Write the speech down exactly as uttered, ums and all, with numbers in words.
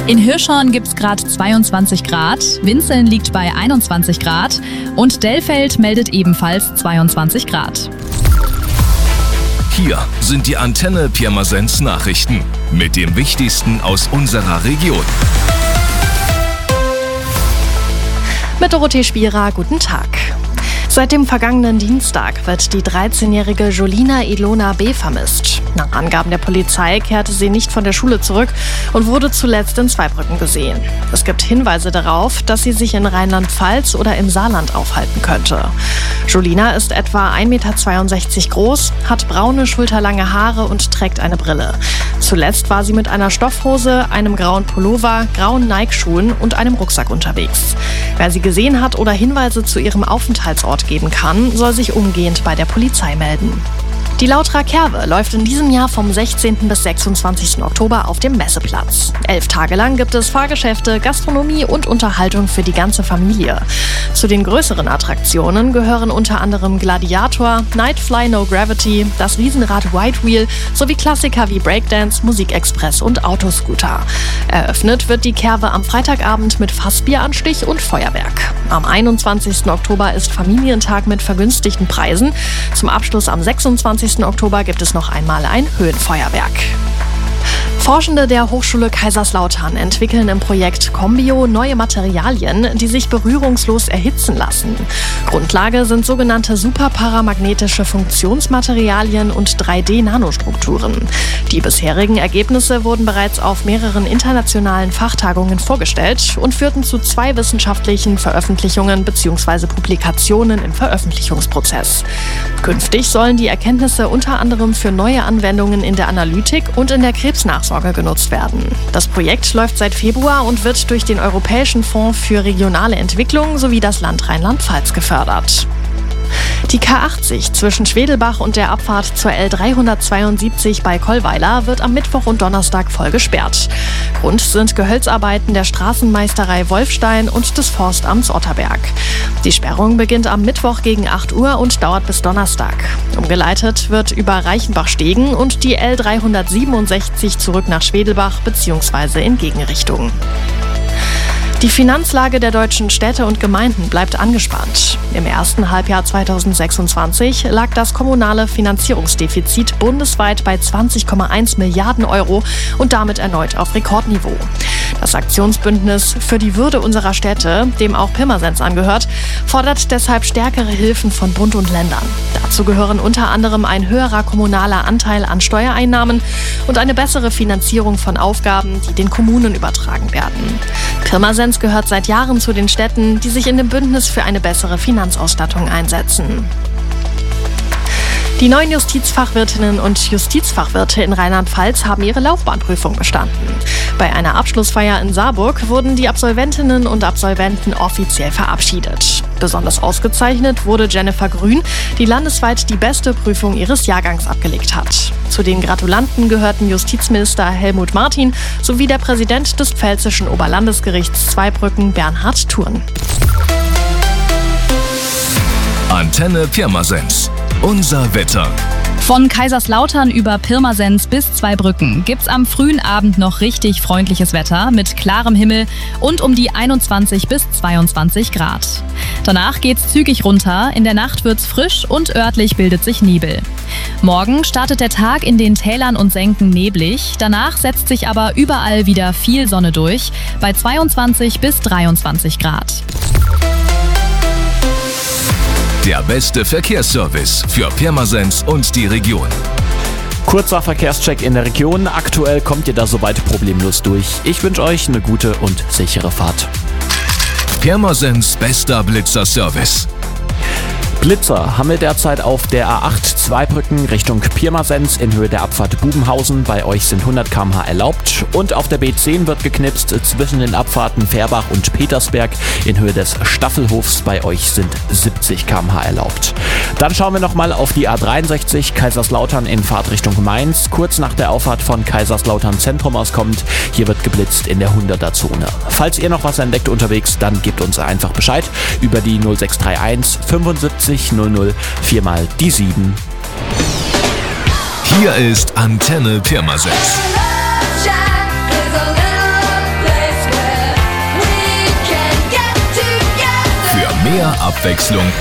In Hirschhorn gibt es gerade zweiundzwanzig Grad, Winzeln liegt bei einundzwanzig Grad und Dellfeld meldet ebenfalls zweiundzwanzig Grad. Hier sind die Antenne Pirmasens Nachrichten mit dem Wichtigsten aus unserer Region. Mit Dorothee Spierer, guten Tag. Seit dem vergangenen Dienstag wird die dreizehnjährige Jolina Ilona B. vermisst. Nach Angaben der Polizei kehrte sie nicht von der Schule zurück und wurde zuletzt in Zweibrücken gesehen. Es gibt Hinweise darauf, dass sie sich in Rheinland-Pfalz oder im Saarland aufhalten könnte. Jolina ist etwa ein Meter zweiundsechzig groß, hat braune, schulterlange Haare und trägt eine Brille. Zuletzt war sie mit einer Stoffhose, einem grauen Pullover, grauen Nike-Schuhen und einem Rucksack unterwegs. Wer sie gesehen hat oder Hinweise zu ihrem Aufenthaltsort geben kann, soll sich umgehend bei der Polizei melden. Die Lautra Kerwe läuft in diesem Jahr vom sechzehnten bis sechsundzwanzigsten Oktober auf dem Messeplatz. Elf Tage lang gibt es Fahrgeschäfte, Gastronomie und Unterhaltung für die ganze Familie. Zu den größeren Attraktionen gehören unter anderem Gladiator, Nightfly No Gravity, das Riesenrad White Wheel sowie Klassiker wie Breakdance, Musikexpress und Autoscooter. Eröffnet wird die Kerwe am Freitagabend mit Fassbieranstich und Feuerwerk. Am einundzwanzigsten Oktober ist Familientag mit vergünstigten Preisen. Zum Abschluss am sechsundzwanzigsten Oktober gibt es noch einmal ein Höhenfeuerwerk. Forschende der Hochschule Kaiserslautern entwickeln im Projekt Combio neue Materialien, die sich berührungslos erhitzen lassen. Grundlage sind sogenannte superparamagnetische Funktionsmaterialien und drei D-Nanostrukturen. Die bisherigen Ergebnisse wurden bereits auf mehreren internationalen Fachtagungen vorgestellt und führten zu zwei wissenschaftlichen Veröffentlichungen bzw. Publikationen im Veröffentlichungsprozess. Künftig sollen die Erkenntnisse unter anderem für neue Anwendungen in der Analytik und in der Krebsnachsorge genutzt werden. Das Projekt läuft seit Februar und wird durch den Europäischen Fonds für regionale Entwicklung sowie das Land Rheinland-Pfalz gefördert. Die K achtzig zwischen Schwedelbach und der Abfahrt zur L dreihundertzweiundsiebzig bei Kollweiler wird am Mittwoch und Donnerstag voll gesperrt. Grund sind Gehölzarbeiten der Straßenmeisterei Wolfstein und des Forstamts Otterberg. Die Sperrung beginnt am Mittwoch gegen acht Uhr und dauert bis Donnerstag. Umgeleitet wird über Reichenbach-Stegen und die L dreihundertsiebenundsechzig zurück nach Schwedelbach bzw. in Gegenrichtung. Die Finanzlage der deutschen Städte und Gemeinden bleibt angespannt. Im ersten Halbjahr zweitausendsechsundzwanzig lag das kommunale Finanzierungsdefizit bundesweit bei zwanzig Komma eins Milliarden Euro und damit erneut auf Rekordniveau. Das Aktionsbündnis für die Würde unserer Städte, dem auch Pirmasens angehört, fordert deshalb stärkere Hilfen von Bund und Ländern. Dazu gehören unter anderem ein höherer kommunaler Anteil an Steuereinnahmen und eine bessere Finanzierung von Aufgaben, die den Kommunen übertragen werden. Pirmasens gehört seit Jahren zu den Städten, die sich in dem Bündnis für eine bessere Finanzausstattung einsetzen. Die neuen Justizfachwirtinnen und Justizfachwirte in Rheinland-Pfalz haben ihre Laufbahnprüfung bestanden. Bei einer Abschlussfeier in Saarburg wurden die Absolventinnen und Absolventen offiziell verabschiedet. Besonders ausgezeichnet wurde Jennifer Grün, die landesweit die beste Prüfung ihres Jahrgangs abgelegt hat. Zu den Gratulanten gehörten Justizminister Helmut Martin sowie der Präsident des Pfälzischen Oberlandesgerichts Zweibrücken, Bernhard Thurn. Antenne Pirmasens. Unser Wetter. Von Kaiserslautern über Pirmasens bis Zweibrücken gibt's am frühen Abend noch richtig freundliches Wetter mit klarem Himmel und um die einundzwanzig bis zweiundzwanzig Grad. Danach geht's zügig runter, in der Nacht wird's frisch und örtlich bildet sich Nebel. Morgen startet der Tag in den Tälern und Senken neblig, danach setzt sich aber überall wieder viel Sonne durch, bei zweiundzwanzig bis dreiundzwanzig Grad. Der beste Verkehrsservice für Pirmasens und die Region. Kurzer Verkehrscheck in der Region. Aktuell kommt ihr da soweit problemlos durch. Ich wünsche euch eine gute und sichere Fahrt. Pirmasens bester Blitzer-Service. Blitzer haben wir derzeit auf der A acht Zweibrücken Richtung Pirmasens in Höhe der Abfahrt Bubenhausen. Bei euch sind hundert Kilometer pro Stunde erlaubt. Und auf der B zehn wird geknipst zwischen den Abfahrten Fährbach und Petersberg in Höhe des Staffelhofs. Bei euch sind siebzig Kilometer pro Stunde erlaubt. Dann schauen wir nochmal auf die A dreiundsechzig Kaiserslautern in Fahrtrichtung Mainz. Kurz nach der Auffahrt von Kaiserslautern Zentrum auskommt. Hier wird geblitzt in der hunderter Zone. Falls ihr noch was entdeckt unterwegs, dann gebt uns einfach Bescheid über die null sechs drei eins fünfundsiebzig null null vier mal die sieben. Hier ist Antenne Pirmasens. Mehr Abwechslung